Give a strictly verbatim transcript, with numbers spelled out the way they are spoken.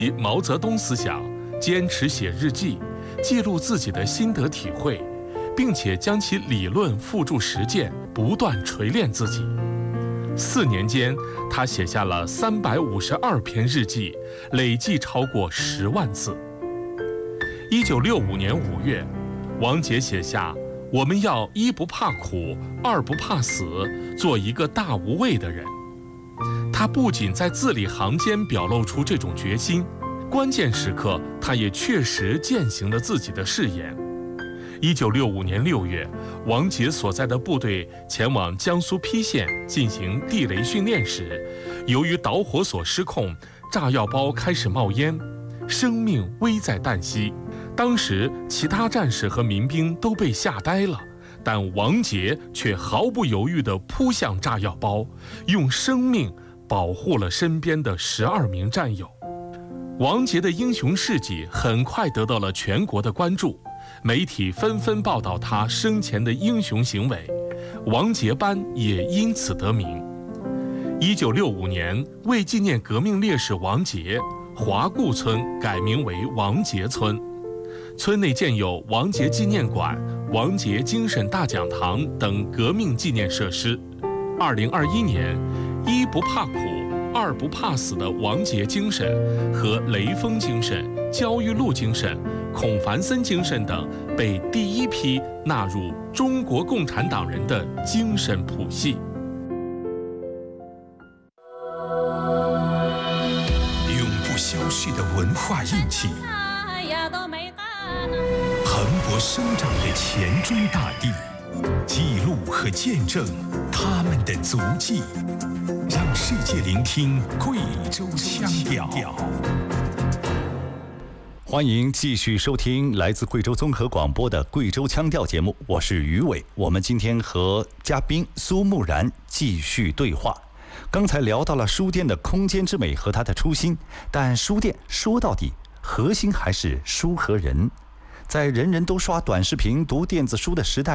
以毛泽东思想，坚持写日记，记录自己的心得体会，并且将其理论付诸实践，不断锤炼自己。四年间，他写下了三百五十二篇日记，累计超过十万字。一九六五年五月，王杰写下：“我们要一不怕苦，二不怕死，做一个大无畏的人。”他不仅在字里行间表露出这种决心，关键时刻他也确实践行了自己的誓言。一九六五年六月，王杰所在的部队前往江苏邳县进行地雷训练时，由于导火索失控，炸药包开始冒烟，生命危在旦夕。当时其他战士和民兵都被吓呆了，但王杰却毫不犹豫地扑向炸药包，用生命保护了身边的十二名战友。王杰的英雄事迹很快得到了全国的关注，媒体纷纷报道他生前的英雄行为，王杰班也因此得名。一九六五年，为纪念革命烈士王杰，华固村改名为王杰村，村内建有王杰纪念馆、王杰精神大讲堂等革命纪念设施。二零二一年，一不怕苦，二不怕死的王杰精神和雷锋精神、焦裕禄精神、孔繁森精神等被第一批纳入中国共产党人的精神谱系。 永不消逝的文化印记，蓬勃生长的黔中大地，记录和见证他们的足迹，让世界聆听贵州腔调。 欢迎继续收听来自贵州综合广播的贵州腔调节目，我是于伟。我们今天和嘉宾苏木然继续对话。刚才聊到了书店的空间之美和它的初心，但书店说到底核心还是书和人。在人人都刷短视频、读电子书的时代，